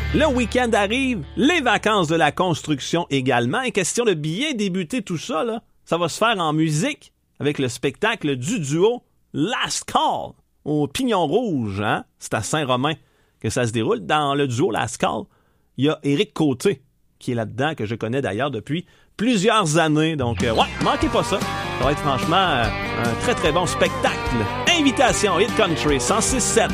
Le week-end arrive, les vacances de la construction également. Et question de bien débuter tout ça, là, ça va se faire en musique avec le spectacle du duo Last Call au Pignon Rouge. Hein? C'est à Saint-Romain que ça se déroule. Dans le duo Last Call, il y a Éric Côté qui est là-dedans, que je connais d'ailleurs depuis plusieurs années. Donc, manquez pas ça. Ça va être franchement un très très bon spectacle. Invitation Hit Country 106.7.